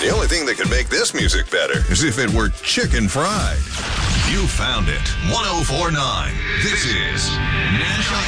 The only thing that could make this music better is if it were chicken fried. You found it. 104.9. This is National